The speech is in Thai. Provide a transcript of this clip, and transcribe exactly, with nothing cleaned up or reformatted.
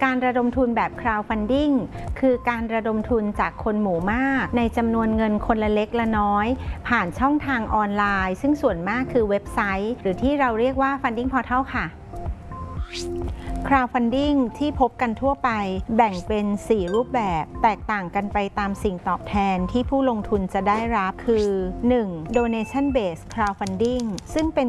การระดมทุนแบบ crowdfunding คือการระดมทุนจากคนหมู่มากในจำนวนเงินคนละเล็กละน้อยผ่านช่องทางออนไลน์ซึ่งส่วนมากคือเว็บไซต์หรือที่เราเรียกว่า funding portal ค่ะ crowdfunding ที่พบกันทั่วไปแบ่งเป็นสี่รูปแบบแตกต่างกันไปตามสิ่งตอบแทนที่ผู้ลงทุนจะได้รับคือ หนึ่ง donation based crowdfunding ซึ่งเป็น